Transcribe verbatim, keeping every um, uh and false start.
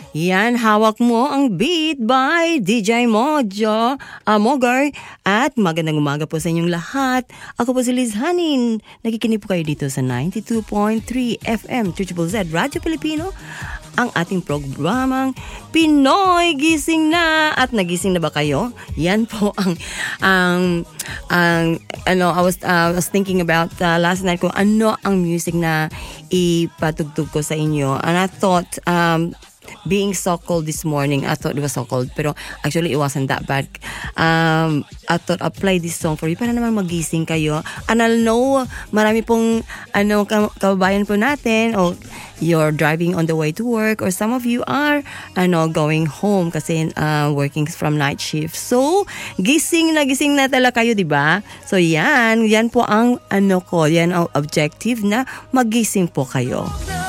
Yan, hawak mo ang Beat by D J Mojo, uh, Mogar. At magandang umaga po sa inyong lahat. Ako po si Liz Hanin. Nakikinig po kayo dito sa ninety-two point three F M, Triple Z, Radyo Pilipino. Ang ating programang Pinoy Gising Na. At nagising na ba kayo? Yan po ang, ang, ang ano, I was, uh, I was thinking about uh, last night kung ano ang music na ipatugtog ko sa inyo. And I thought, um, being so cold this morning, I thought it was so cold, pero actually it wasn't that bad. Um, I thought I'll play this song for you para naman magising kayo. And I know marami pong ano kababayan po natin, o you're driving on the way to work, or some of you are ano going home kasi uh, working from night shift. So gising na gising na talaga kayo, di ba? So yan, yan po ang ano ko, yan ang objective na magising po kayo.